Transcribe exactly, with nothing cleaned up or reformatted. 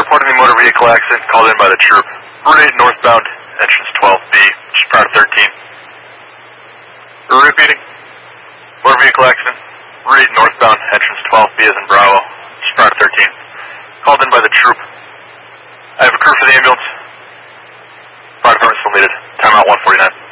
reporting the motor vehicle accident called in by the troop. Route eight northbound, entrance twelve B, just prior to thirteen. Repeating. Motor vehicle accident. Route eight northbound, entrance twelve B as in Bravo, just prior to thirteen. Called in by the troop. I have a crew for the ambulance. Fire department still needed. Timeout one forty-nine.